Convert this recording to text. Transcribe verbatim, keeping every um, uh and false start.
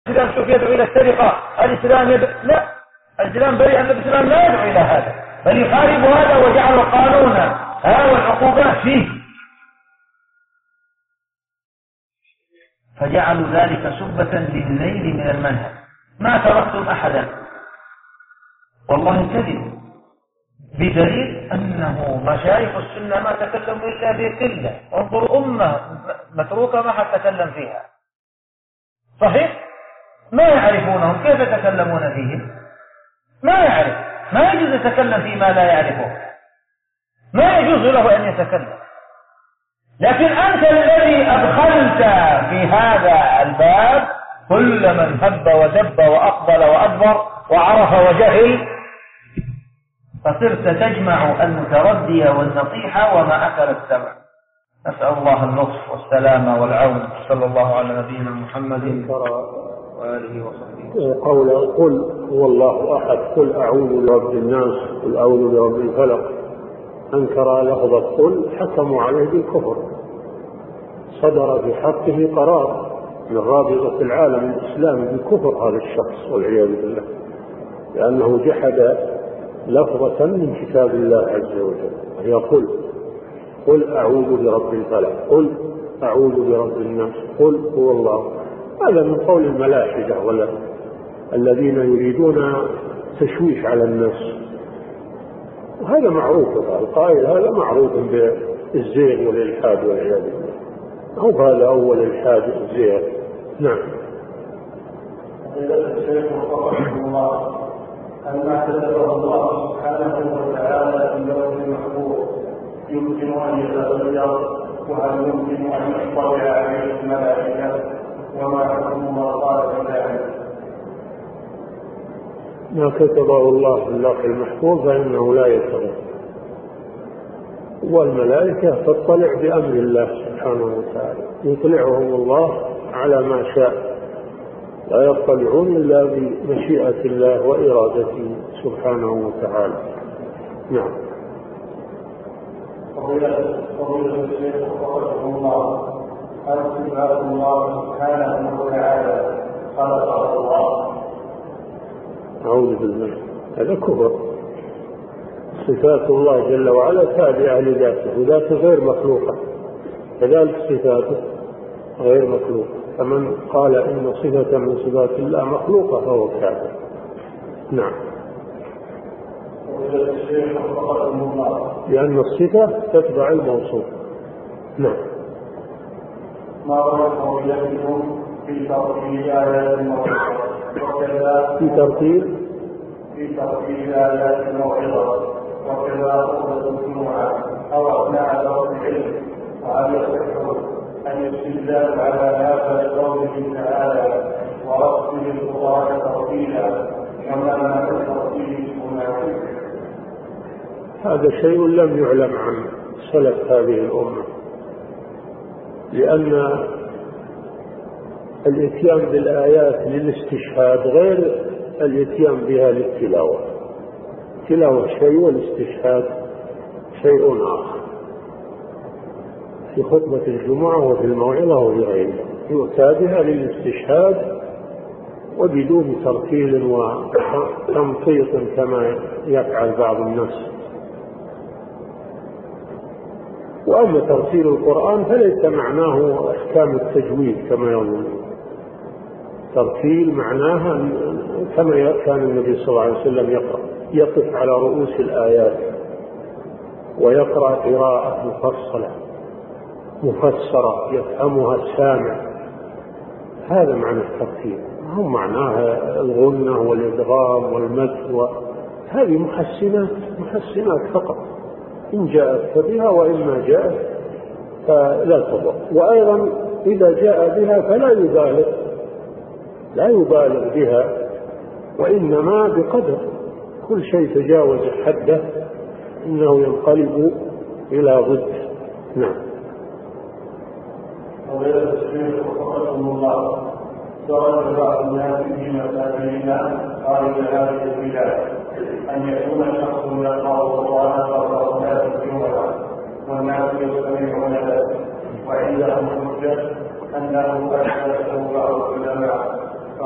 الإسلام شوف يدعو إلى السرقة، الإسلام يدعو، لا، الإسلام بريء أن الإسلام لا يدعو إلى هذا، بل يحارب هذا وجعل قانونا ها والعقوبات فيه، فجعلوا ذلك سبة للنيل من المنهج. ما تركتم أحدا، والله كذب، بدليل أنه مشايخ السنة ما تكلموا إلا بقلة. انظروا أمة متروكة ما حد تكلم فيها، صحيح؟ ما يعرفونهم، كيف يتكلمون فيهم؟ ما يعرف، ما يجوز يتكلم فيما لا يعرفه، ما يجوز له أن يتكلم. لكن أنت الذي أدخلت في هذا الباب كل من هب ودب وأقبل وأدبر وعرف وجهل، فصرت تجمع المتردية والنصيحة وما أكل السمع. نسأل الله اللطف والسلامة والعون، صلى الله على نبينا محمد وآله وصحبه. قول قل هو الله أحد، قل أعوذ برب الناس، قل أعوذ برب الفلق، أنكر لفظة قل حكموا عليه بالكفر، صدر في حقه قرار من رابطة العالم الإسلامي بالكفر هذا الشخص والعياذ بالله، لأنه جحد لفظة من كتاب الله عز وجل، وهي قل قل أعوذ برب الفلق، قل أعوذ برب الناس، قل هو الله. هذا من قول الملاحدة ولا الذين يريدون تشويش على الناس، وهذا معروف، القائل هذا معروف بالزيغ والإلحاد والعياذ بالله، أو هذا أول الحاد الزيغ. نعم. أما كتبه الله سبحانه وتعالى في اللوح المحفوظ يمكن أن يتغير، وهل يمكن أن يطلع عليه الملائكة، وما حكم ما قال في ذلك؟ ما كتبه الله في اللوح المحفوظ فإنه لا يتغير، والملائكة تطلع بأمر الله سبحانه وتعالى، يطلعهم الله على ما شاء، لا يطلعون إلا بمشيئة الله وإرادته سبحانه وتعالى. نعم. فضيلة الشيخ وفقكم الله، هل صفات الله سبحانه وتعالى خلق الله؟ أعوذ بالله، هذا كفر. صفات الله جل وعلا تابعة لذاته، وذاته غير مخلوقة، كذلك صفاته غير مخلوقة، فمن قال إن صفة من صفات الله مخلوقة فهو كافر. نعم. لأن الصفة تتبع الموصوف. نعم. ما رأيكم بيدكم في ترتيب آيات الموعظة وكذا في ترتيب في ترتيب آيات الموعظة وكذا خطبة الجمعة أو أثناء درس العلم، وهل يصح أن يستدل على هذا لقوله تعالى ورتل القرآن ترتيلا كما أن الترتيل مناسب؟ هذا شيء لم يعلم عن سلف هذه الأمة، لأن الاتيان بالآيات للاستشهاد غير الاتيان بها للتلاوة. التلاوة شيء والاستشهاد شيء آخر. في خطبة الجمعة وفي الموعظة وفي غيرها يؤتى بها للاستشهاد وبدون ترتيل وتمطيط كما يفعل بعض الناس. وأما ترتيل القرآن فليس معناه أحكام التجويد كما يقول، ترتيل معناها كما كان النبي صلى الله عليه وسلم يقرأ، يقف على رؤوس الآيات ويقرأ قراءة مفصلة مفسرة يفهمها السامع، هذا معنى الترتيل، هم معناها الغنة والإدغام والمد، وهذه محسنات محسنات فقط، إن جاءت فبها وإما جاءت فلا تضر. وأيضا إذا جاء بها فلا يبالغ لا يبالغ بها، وإنما بقدر، كل شيء تجاوز حده إنه ينقلب إلى ضد. نعم. فضيلة الشيخ وفقكم الله، سؤال بعض الناس في مساجدنا خارج هذه البلاد أن يكون الشخص يقرأ القرآن قبل صلاة الجمعة والناس يستمعون له، وعندهم حجة أنه أشهد بعض العلماء